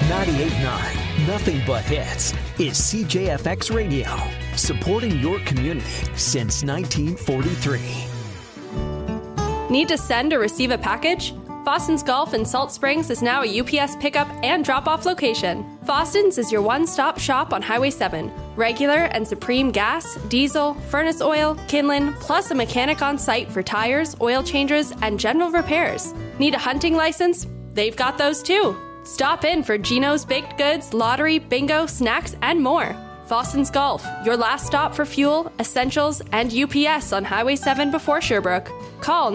98.9, nothing but hits, is CJFX Radio, supporting your community since 1943. Need to send or receive a package? Foston's Golf in Salt Springs is now a UPS pickup and drop-off location. Foston's is your one-stop shop on Highway 7. Regular and Supreme gas, diesel, furnace oil, Kinlan, plus a mechanic on site for tires, oil changes, and general repairs. Need a hunting license? They've got those too. Stop in for Gino's Baked Goods, lottery, bingo, snacks, and more. Foston's Golf, your last stop for fuel, essentials, and UPS on Highway 7 before Sherbrooke. Call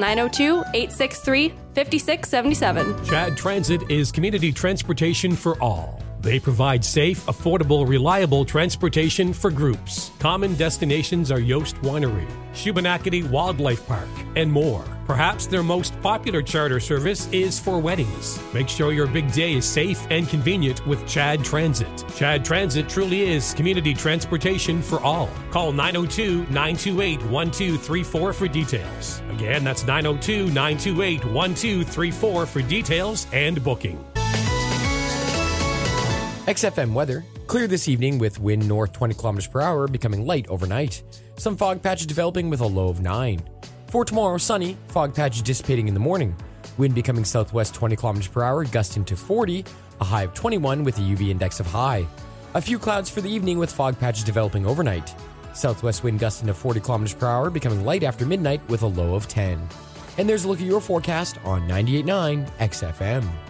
902-863-5677. Chad Transit is community transportation for all. They provide safe, affordable, reliable transportation for groups. Common destinations are Yost Winery, Shubenacadie Wildlife Park, and more. Perhaps their most popular charter service is for weddings. Make sure your big day is safe and convenient with Chad Transit. Chad Transit truly is community transportation for all. Call 902-928-1234 for details. Again, that's 902-928-1234 for details and booking. XFM weather. Clear this evening with wind north 20 kilometers per hour, becoming light overnight. Some fog patches developing with a low of 9. For tomorrow, sunny, fog patches dissipating in the morning. Wind becoming southwest 20 kilometers per hour, gusting to 40, a high of 21 with a UV index of high. A few clouds for the evening with fog patches developing overnight. Southwest wind gusting to 40 kilometers per hour, becoming light after midnight with a low of 10. And there's a look at your forecast on 98.9 XFM.